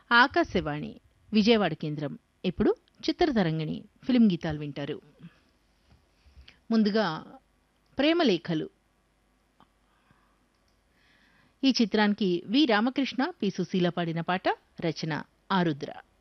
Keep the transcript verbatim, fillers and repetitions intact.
ఆకాశవాణి విజయవాడ కేంద్రం. ఇప్పుడు చిత్రతరంగిణి ఫిల్మ్ గీతాలు వింటారు. ముందుగా ప్రేమలేఖలు ఈ చిత్రానికి వి రామకృష్ణ, పి సుశీల పాడిన పాట, రచన ఆరుద్ర.